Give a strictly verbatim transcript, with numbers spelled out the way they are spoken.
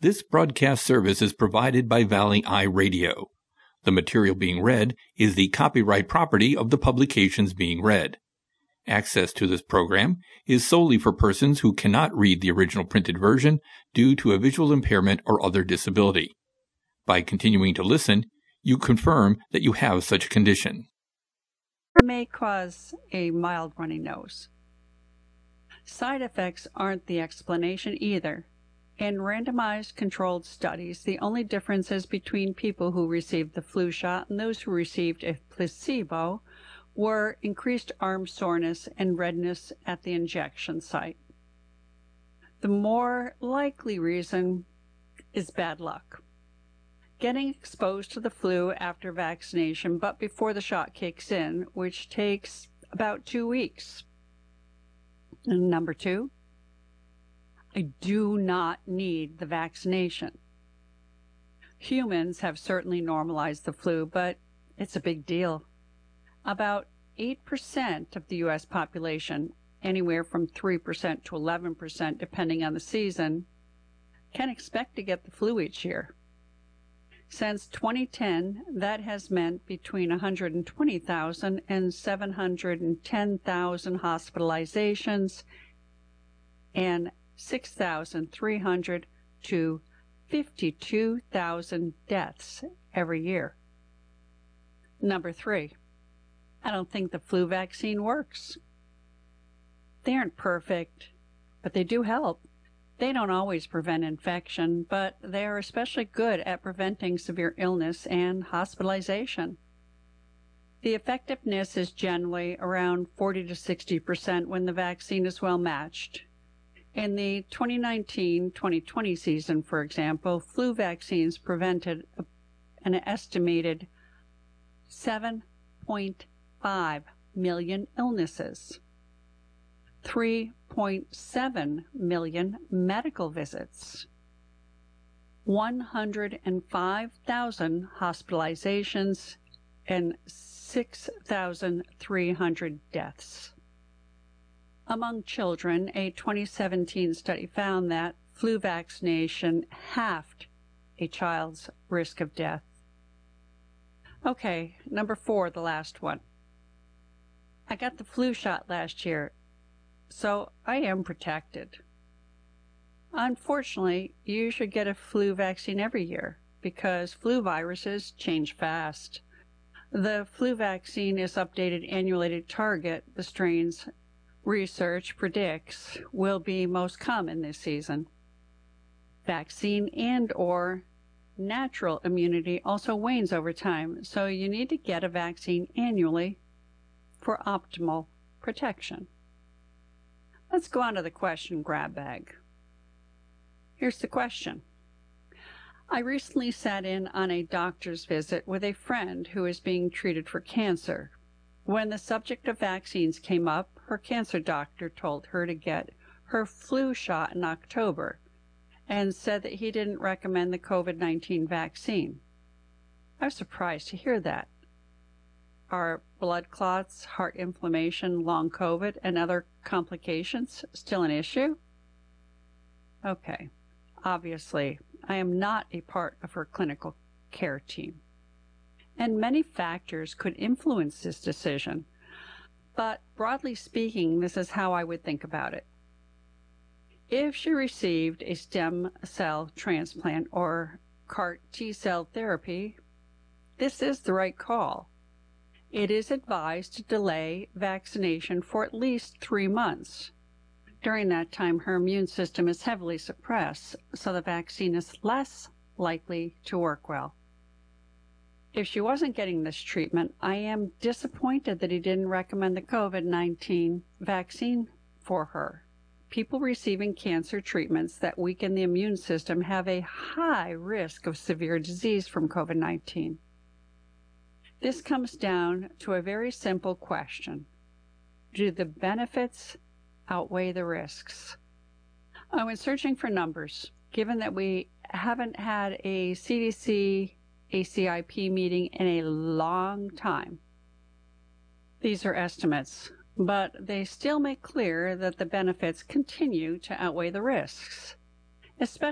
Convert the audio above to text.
This broadcast service is provided by Valley Eye Radio. The material being read is the copyright property of the publications being read. Access to this program is solely for persons who cannot read the original printed version due to a visual impairment or other disability. By continuing to listen, you confirm that you have such a condition. It may cause a mild runny nose. Side effects aren't the explanation either. In randomized controlled studies, the only differences between people who received the flu shot and those who received a placebo were increased arm soreness and redness at the injection site. The more likely reason is bad luck. Getting exposed to the flu after vaccination, but before the shot kicks in, which takes about two weeks. And number two, I do not need the vaccination. Humans have certainly normalized the flu, but it's a big deal. About eight percent of the U S population, anywhere from three percent to eleven percent depending on the season, can expect to get the flu each year. Since twenty ten, that has meant between one hundred twenty thousand and seven hundred ten thousand hospitalizations and six thousand three hundred to fifty-two thousand deaths every year. Number three, I don't think the flu vaccine works. They aren't perfect, but they do help. They don't always prevent infection, but they are especially good at preventing severe illness and hospitalization. The effectiveness is generally around forty to sixty percent when the vaccine is well matched. In the twenty nineteen twenty twenty season, for example, flu vaccines prevented an estimated seven point five million illnesses, three point seven million medical visits, one hundred five thousand hospitalizations, and six thousand three hundred deaths. Among children, a twenty seventeen study found that flu vaccination halved a child's risk of death. Okay, number four, the last one. I got the flu shot last year, so I am protected. Unfortunately, you should get a flu vaccine every year because flu viruses change fast. The flu vaccine is updated annually to target the strains research predicts will be most common this season. Vaccine and or natural immunity also wanes over time, so you need to get a vaccine annually for optimal protection. Let's go on to the question grab bag. Here's the question. I recently sat in on a doctor's visit with a friend who is being treated for cancer. When the subject of vaccines came up, her cancer doctor told her to get her flu shot in October and said that he didn't recommend the COVID nineteen vaccine. I was surprised to hear that. Are blood clots, heart inflammation, long COVID, and other complications still an issue? Okay, obviously, I am not a part of her clinical care team, and many factors could influence this decision. But broadly speaking, this is how I would think about it. If she received a stem cell transplant or C A R T-cell therapy, this is the right call. It is advised to delay vaccination for at least three months. During that time, her immune system is heavily suppressed, so the vaccine is less likely to work well. If she wasn't getting this treatment, I am disappointed that he didn't recommend the COVID nineteen vaccine for her. People receiving cancer treatments that weaken the immune system have a high risk of severe disease from COVID nineteen. This comes down to a very simple question. Do the benefits outweigh the risks? I was searching for numbers, given that we haven't had a C D C A C I P meeting in a long time. These are estimates, but they still make clear that the benefits continue to outweigh the risks, especially